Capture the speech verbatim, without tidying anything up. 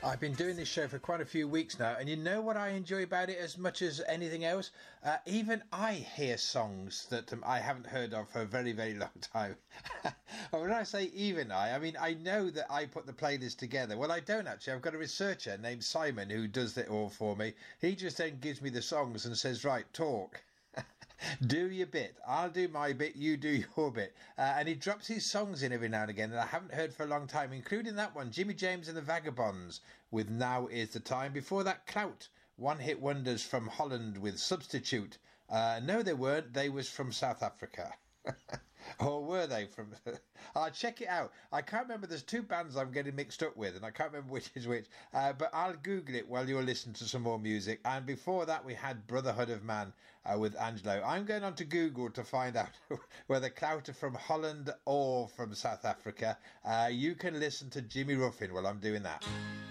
I've been doing this show for quite a few weeks now, and you know what I enjoy about it as much as anything else? Uh, even I hear songs that um, I haven't heard of for a very, very long time. And when I say even I, I mean I know that I put the playlist together. Well, I don't actually. I've got a researcher named Simon who does it all for me. He just then gives me the songs and says, right, talk. Do your bit. I'll do my bit, you do your bit. Uh, and he drops his songs in every now and again that I haven't heard for a long time, including that one, Jimmy James and the Vagabonds with Now Is the Time. Before that, Clout, one hit wonders from Holland with Substitute. Uh, no, they weren't. They was from South Africa. Or were they from... I'll check it out. I can't remember. There's two bands I'm getting mixed up with, and I can't remember which is which. Uh, but I'll Google it while you're listening to some more music. And before that, we had Brotherhood of Man uh, with Angelo. I'm going on to Google to find out whether Clout are from Holland or from South Africa. Uh, you can listen to Jimmy Ruffin while I'm doing that.